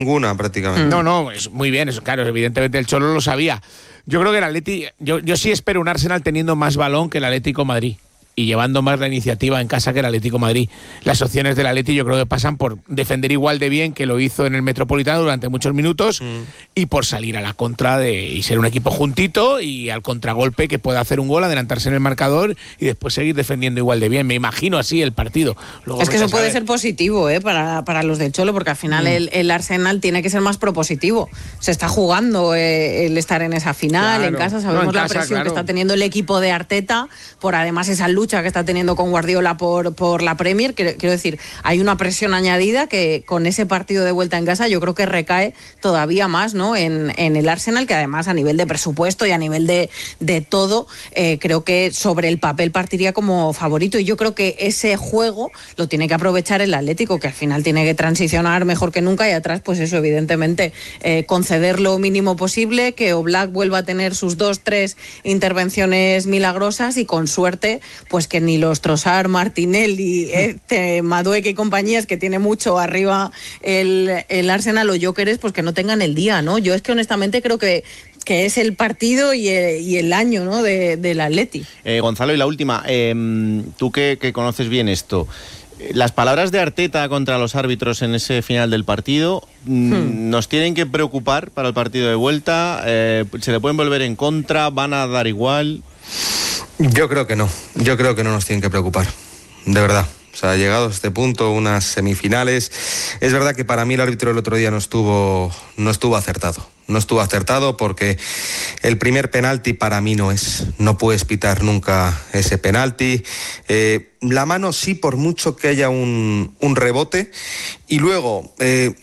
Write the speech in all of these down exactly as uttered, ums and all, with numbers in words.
Ninguna, prácticamente. No, no, es muy bien, eso, claro, evidentemente el Cholo lo sabía. Yo creo que el Atleti, yo, yo sí espero un Arsenal teniendo más balón que el Atlético de Madrid y llevando más la iniciativa en casa que el Atlético de Madrid. Las opciones del Atleti yo creo que pasan por defender igual de bien que lo hizo en el Metropolitano durante muchos minutos mm. y por salir a la contra de y ser un equipo juntito y al contragolpe que pueda hacer un gol, adelantarse en el marcador y después seguir defendiendo igual de bien. Me imagino así el partido. Luego es que eso puede ser positivo ¿eh? para, para los del Cholo, porque al final mm. el, el Arsenal tiene que ser más propositivo. Se está jugando eh, el estar en esa final, claro. en casa, sabemos no, en la casa, presión claro. que está teniendo el equipo de Arteta, por además esa lucha que está teniendo con Guardiola por, por la Premier. Quiero, quiero decir, hay una presión añadida que con ese partido de vuelta en casa yo creo que recae todavía más, ¿no? en, en el Arsenal, que además a nivel de presupuesto y a nivel de, de todo, eh, creo que sobre el papel partiría como favorito, y yo creo que ese juego lo tiene que aprovechar el Atlético, que al final tiene que transicionar mejor que nunca, y atrás pues eso, evidentemente eh, conceder lo mínimo posible, que Oblak vuelva a tener sus dos, tres intervenciones milagrosas y con suerte pues que ni los Trossard, Martinelli, este, Madueke y compañías, que tiene mucho arriba el, el Arsenal o Gyökeres, pues que no tengan el día, ¿no? Yo es que honestamente creo que que es el partido y el, y el año, ¿no? de, del Atleti. Eh, Gonzalo, y la última, eh, tú que, que conoces bien esto, las palabras de Arteta contra los árbitros en ese final del partido hmm. nos tienen que preocupar para el partido de vuelta, eh, se le pueden volver en contra, van a dar igual. Yo creo que no, yo creo que no nos tienen que preocupar, de verdad. O sea, llegados a este punto, unas semifinales, es verdad que para mí el árbitro el otro día no estuvo, no estuvo acertado. No estuvo acertado porque el primer penalti para mí no es. No puedes pitar nunca ese penalti. Eh, la mano sí, por mucho que haya un, un rebote. Y luego... Eh,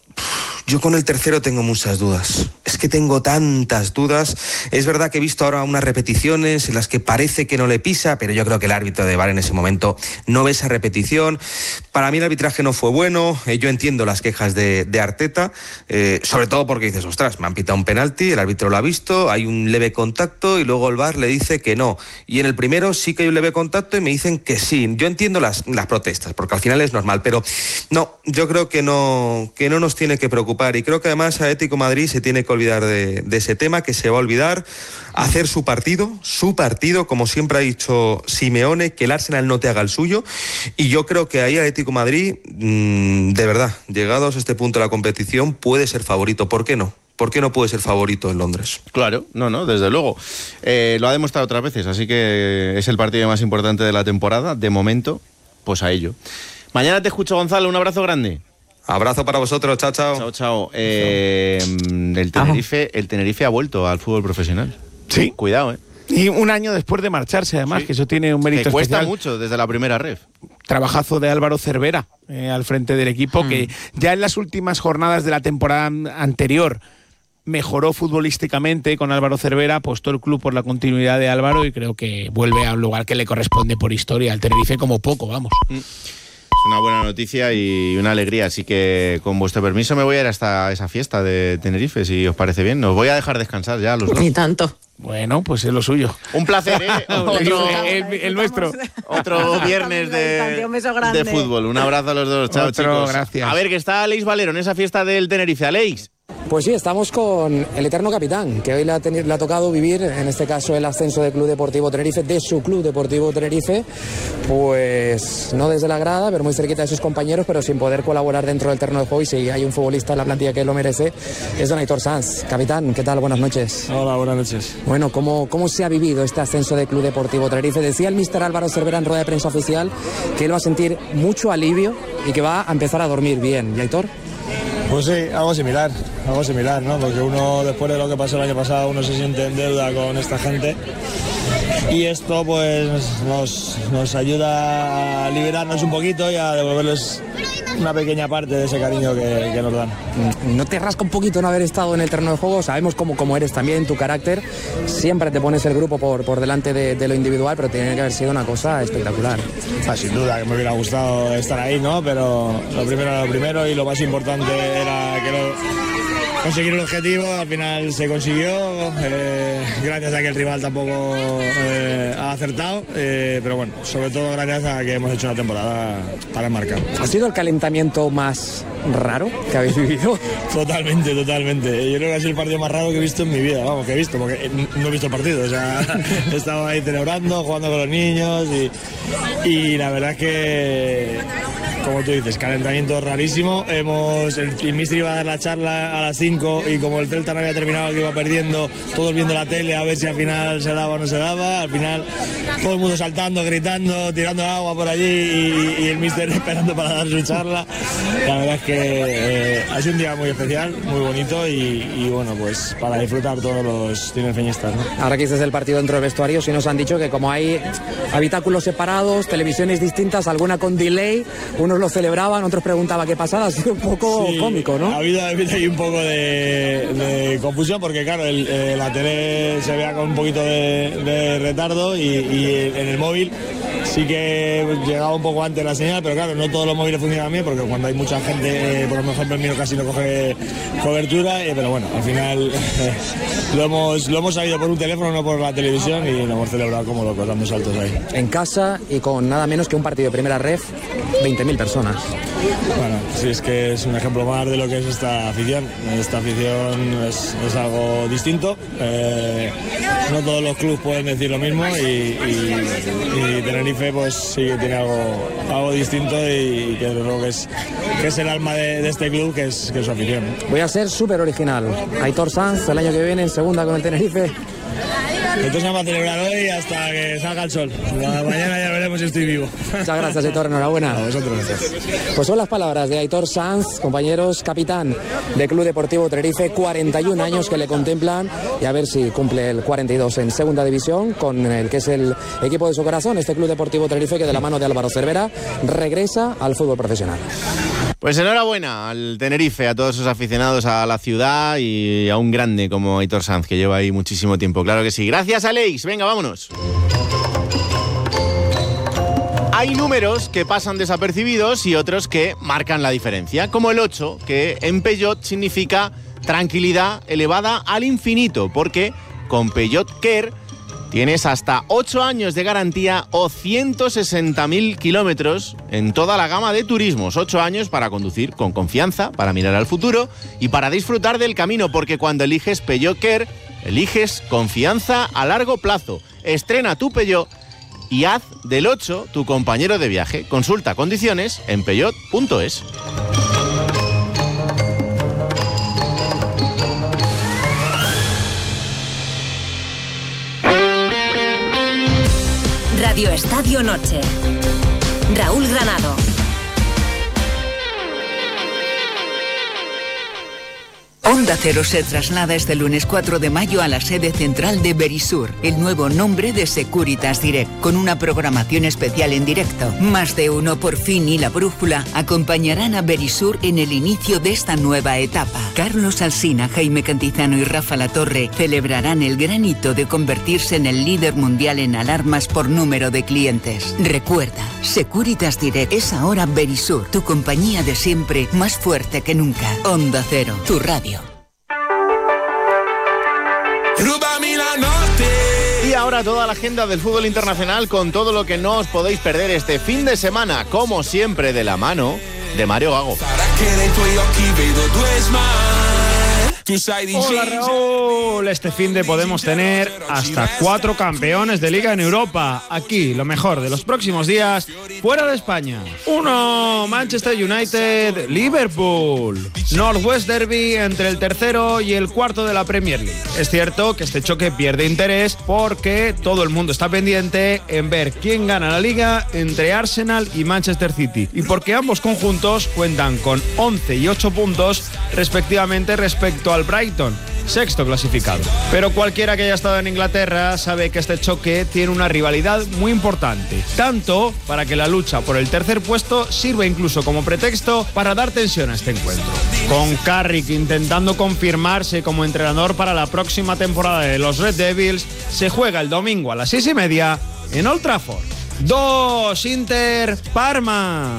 Yo con el tercero tengo muchas dudas. Es que tengo tantas dudas. Es verdad que he visto ahora unas repeticiones en las que parece que no le pisa, pero yo creo que el árbitro de V A R en ese momento no ve esa repetición. Para mí el arbitraje no fue bueno. Eh, yo entiendo las quejas de, de Arteta, eh, sobre todo porque dices, ostras, me han pitado un penalti, el árbitro lo ha visto, hay un leve contacto y luego el V A R le dice que no. Y en el primero sí que hay un leve contacto y me dicen que sí. Yo entiendo las, las protestas, porque al final es normal, pero no, yo creo que no, que no nos tiene que preocupar. Y creo que además Atlético Madrid se tiene que olvidar de, de ese tema, que se va a olvidar, hacer su partido, su partido, como siempre ha dicho Simeone, que el Arsenal no te haga el suyo. Y yo creo que ahí Atlético Madrid, mmm, de verdad, llegados a este punto de la competición, puede ser favorito. ¿Por qué no? ¿Por qué no puede ser favorito en Londres? Claro, no, no, desde luego. Eh, lo ha demostrado otras veces, así que es el partido más importante de la temporada. De momento, pues a ello. Mañana te escucho, Gonzalo. Un abrazo grande. Abrazo para vosotros, chao, chao. Chao, chao. Eh, el, Tenerife, el Tenerife ha vuelto al fútbol profesional. Sí. Cuidado, ¿eh? Y un año después de marcharse, además, sí. que eso tiene un mérito que cuesta especial. mucho desde la primera ref. Trabajazo de Álvaro Cervera eh, al frente del equipo, mm. que ya en las últimas jornadas de la temporada anterior mejoró futbolísticamente con Álvaro Cervera, apostó el club por la continuidad de Álvaro y creo que vuelve a un lugar que le corresponde por historia al Tenerife como poco, vamos. Mm. Una buena noticia y una alegría, así que con vuestro permiso me voy a ir hasta esa fiesta de Tenerife, si os parece bien. Os voy a dejar descansar ya los dos. Ni tanto. Bueno, pues es lo suyo. Un placer, ¿eh? Otro, el, el nuestro. Otro viernes de, de fútbol. Un abrazo a los dos. Chao, Otro, chicos. Gracias. A ver, que está Aleix Valero en esa fiesta del Tenerife. Aleix. Pues sí, estamos con el eterno capitán, que hoy le ha, teni- le ha tocado vivir, en este caso, el ascenso del Club Deportivo Tenerife, de su Club Deportivo Tenerife, pues no desde la grada, pero muy cerquita de sus compañeros, pero sin poder colaborar dentro del terreno de juego. Y si hay un futbolista en la plantilla que lo merece, es don Aitor Sanz. Capitán, ¿qué tal? Buenas noches. Hola, buenas noches. Bueno, ¿cómo, cómo se ha vivido este ascenso del Club Deportivo Tenerife? Decía el míster Álvaro Cervera en rueda de prensa oficial que él va a sentir mucho alivio y que va a empezar a dormir bien. ¿Y Aitor? Pues sí, algo similar, algo similar, ¿no? Porque uno, después de lo que pasó el año pasado, uno se siente en deuda con esta gente y esto pues nos, nos ayuda a liberarnos un poquito y a devolverles una pequeña parte de ese cariño que, que nos dan. ¿No te rasca un poquito no haber estado en el terreno de juego? Sabemos cómo, cómo eres también, tu carácter, siempre te pones el grupo por, por delante de, de lo individual, pero tiene que haber sido una cosa espectacular. Ah, sin duda que me hubiera gustado estar ahí, ¿no? Pero lo primero era lo primero y lo más importante era que, lo, conseguir el objetivo, al final se consiguió, eh, gracias a que el rival tampoco eh, ha acertado, eh, pero bueno, sobre todo gracias a que hemos hecho una temporada para marcar. ¿Ha sido el calentamiento más raro que habéis vivido? Totalmente, totalmente. Yo creo que ha sido el partido más raro que he visto en mi vida, vamos, que he visto, porque no he visto el partido, o sea, he estado ahí celebrando, jugando con los niños y, y la verdad es que, como tú dices, calentamiento rarísimo. Hemos, el, el míster iba a dar la charla a las cinco y como el Celta no había terminado, que iba perdiendo, todos viendo la tele a ver si al final se daba o no se daba, al final todo el mundo saltando, gritando, tirando agua por allí y, y el míster esperando para dar su charla. La verdad es que eh, ha sido un día muy especial, muy bonito y, y bueno, pues para disfrutar todos los tinerfeñistas, ¿no? Ahora que este es el partido dentro del vestuario, sí nos han dicho que como hay habitáculos separados, televisiones distintas, alguna con delay, unos lo celebraban, otros preguntaban qué pasaba, ha sido un poco sí, cómico, ¿no? Ha habido, ha habido ahí un poco de, de confusión porque claro, el, eh, la tele se vea con un poquito de, de retardo y, y en el móvil sí que llegaba un poco antes la señal, pero claro, no todos los móviles funcionan bien porque cuando hay mucha gente, eh, por lo mejor el mío casi no coge cobertura, eh, pero bueno, al final eh, lo hemos lo hemos sabido por un teléfono, no por la televisión, y lo hemos celebrado como locos, dando saltos ahí. En casa y con nada menos que un partido de primera ref, veinte mil personas. Bueno, sí, es que es un ejemplo más de lo que es esta afición. Esta afición es, es algo distinto. Eh, no todos los clubes pueden decir lo mismo y, y, y Tenerife pues sí que tiene algo, algo distinto y, y que creo que es, que es el alma de, de este club, que es, que es su afición. Voy a ser súper original. Aitor Sanz, el año que viene en segunda con el Tenerife. Entonces vamos a celebrar hoy hasta que salga el sol. Mañana ya veremos si estoy vivo. Muchas gracias, Aitor, enhorabuena. A vosotros, gracias. Pues son las palabras de Aitor Sanz, compañeros, capitán del Club Deportivo Tenerife, cuarenta y un años que le contemplan, y a ver si cumple el cuarenta y dos en segunda división, con el que es el equipo de su corazón, este Club Deportivo Tenerife que de la mano de Álvaro Cervera regresa al fútbol profesional. Pues enhorabuena al Tenerife, a todos sus aficionados a la ciudad y a un grande como Aitor Sanz, que lleva ahí muchísimo tiempo. Claro que sí. Gracias, Aleix. Venga, vámonos. Hay números que pasan desapercibidos y otros que marcan la diferencia, como el ocho, que en Peugeot significa tranquilidad elevada al infinito, porque con Peugeot Care tienes hasta ocho años de garantía o ciento sesenta mil kilómetros en toda la gama de turismos. ocho años para conducir con confianza, para mirar al futuro y para disfrutar del camino, porque cuando eliges Peugeot Care, eliges confianza a largo plazo. Estrena tu Peugeot y haz del ocho tu compañero de viaje. Consulta condiciones en peugeot punto es. Radio Estadio Noche. Raúl Granado. Onda Cero se traslada este lunes cuatro de mayo a la sede central de Verisur, el nuevo nombre de Securitas Direct, con una programación especial en directo. Más de uno, Por fin y La Brújula acompañarán a Verisur en el inicio de esta nueva etapa. Carlos Alsina, Jaime Cantizano y Rafa Latorre celebrarán el gran hito de convertirse en el líder mundial en alarmas por número de clientes. Recuerda, Securitas Direct es ahora Verisur, tu compañía de siempre, más fuerte que nunca. Onda Cero, tu radio. Y ahora toda la agenda del fútbol internacional con todo lo que no os podéis perder este fin de semana, como siempre de la mano de Mario Gago. Hola Raúl, este fin de podemos tener hasta cuatro campeones de Liga en Europa. Aquí, lo mejor de los próximos días, fuera de España. uno. Manchester United, Liverpool. Northwest Derby entre el tercero y el cuarto de la Premier League. Es cierto que este choque pierde interés porque todo el mundo está pendiente en ver quién gana la Liga entre Arsenal y Manchester City. Y porque ambos conjuntos cuentan con once y ocho puntos respectivamente respecto a al Brighton, sexto clasificado. Pero cualquiera que haya estado en Inglaterra sabe que este choque tiene una rivalidad muy importante, tanto para que la lucha por el tercer puesto sirva incluso como pretexto para dar tensión a este encuentro. Con Carrick intentando confirmarse como entrenador para la próxima temporada de los Red Devils, se juega el domingo a las seis y media en Old Trafford. dos. Inter, Parma.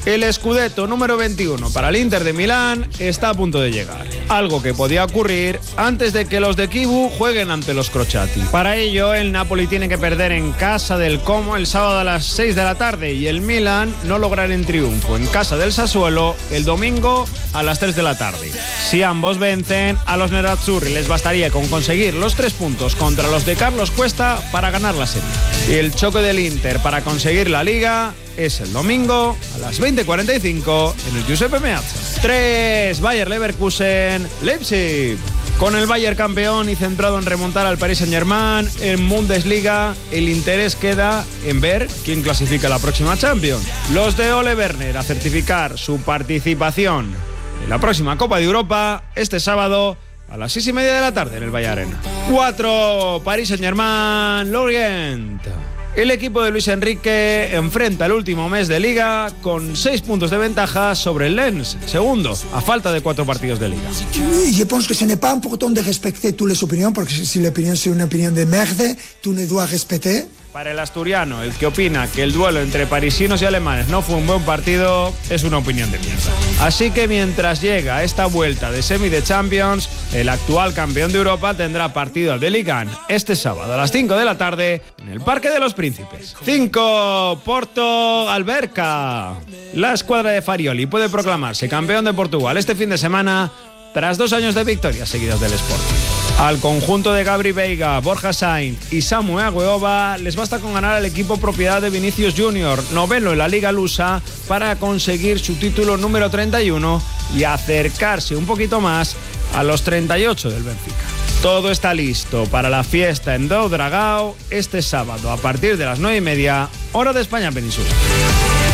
El Scudetto número veintiuno para el Inter de Milán está a punto de llegar. Algo que podía ocurrir antes de que los de Kivu jueguen ante los Crociati. Para ello, el Napoli tiene que perder en casa del Como el sábado a las seis de la tarde y el Milán no lograr el triunfo en casa del Sassuolo el domingo a las tres de la tarde. Si ambos vencen, a los nerazzurri les bastaría con conseguir los tres puntos contra los de Carlos Cuesta para ganar la serie. Y el choque del Inter para conseguir la Liga es el domingo a las veinte cuarenta y cinco en el Giuseppe Meazza. tres. Bayer Leverkusen, Leipzig. Con el Bayern campeón y centrado en remontar al Paris Saint-Germain en Bundesliga, el interés queda en ver quién clasifica la próxima Champions. Los de Ole Werner a certificar su participación en la próxima Copa de Europa este sábado a las seis y media de la tarde en el Valle Arena. cuatro. Paris Saint-Germain, Lorient. El equipo de Luis Enrique enfrenta el último mes de Liga con seis puntos de ventaja sobre el Lens, segundo, a falta de cuatro partidos de Liga. Je pense que ce n'est pas important de respecter toutes les opinions, porque si la opinión es una opinión de merde, tú ne dois respecter. Para el asturiano, el que opina que el duelo entre parisinos y alemanes no fue un buen partido, es una opinión de mierda. Así que mientras llega esta vuelta de semi de Champions, el actual campeón de Europa tendrá partido de Liga este sábado a las cinco de la tarde en el Parque de los Príncipes. cinco. Porto Alberca. La escuadra de Farioli puede proclamarse campeón de Portugal este fin de semana tras dos años de victorias seguidas del Sporting. Al conjunto de Gabri Veiga, Borja Sainz y Samu Agüeoba les basta con ganar al equipo propiedad de Vinicius Junior, noveno en la Liga Lusa, para conseguir su título número treinta y uno y acercarse un poquito más a los treinta y ocho del Benfica. Todo está listo para la fiesta en Do Dragao este sábado a partir de las nueve y media, hora de España Península.